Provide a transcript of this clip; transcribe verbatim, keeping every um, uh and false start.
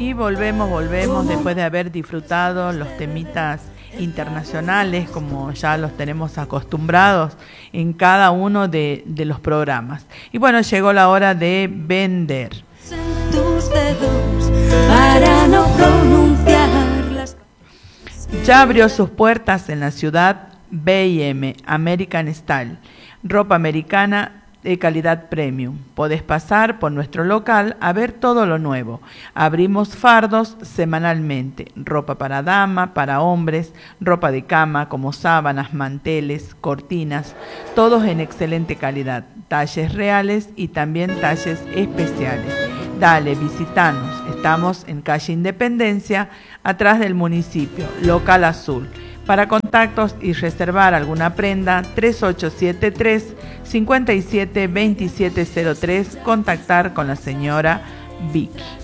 Y volvemos, volvemos después de haber disfrutado los temitas internacionales, como ya los tenemos acostumbrados en cada uno de, de los programas. Y bueno, llegó la hora de vender. En tus dedos para no pronunciarlas. Ya abrió sus puertas en la ciudad B y M, American Style, ropa americana de calidad premium. Podés pasar por nuestro local a ver todo lo nuevo. Abrimos fardos semanalmente, ropa para dama, para hombres, ropa de cama como sábanas, manteles, cortinas, todos en excelente calidad, talles reales y también talles especiales. Dale, visitanos. Estamos en calle Independencia, atrás del municipio, local azul. Para contactos y reservar alguna prenda, tres ocho siete tres, cinco siete dos siete cero tres, contactar con la señora Vicky.